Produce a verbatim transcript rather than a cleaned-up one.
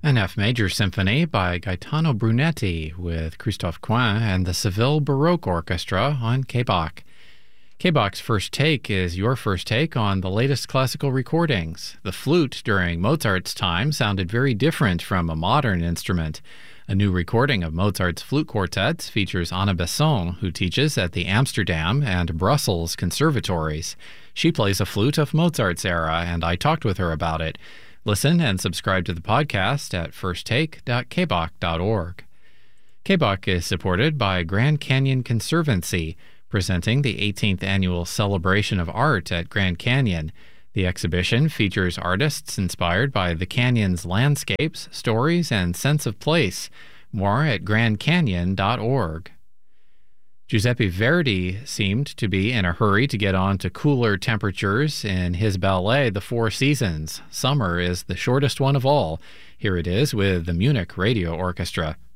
An F major symphony by Gaetano Brunetti with Christophe Coin and the Seville Baroque Orchestra on K B O C. K B O C's First Take is your first take on the latest classical recordings. The flute during Mozart's time sounded very different from a modern instrument. A new recording of Mozart's flute quartets features Anna Besson, who teaches at the Amsterdam and Brussels conservatories. She plays a flute of Mozart's era, and I talked with her about it. Listen and subscribe to the podcast at first take dot k b o c dot org. K B O C is supported by Grand Canyon Conservancy, presenting the eighteenth Annual Celebration of Art at Grand Canyon. The exhibition features artists inspired by the canyon's landscapes, stories, and sense of place. More at grand canyon dot org. Giuseppe Verdi seemed to be in a hurry to get on to cooler temperatures in his ballet, The Four Seasons. Summer is the shortest one of all. Here it is with the Munich Radio Orchestra.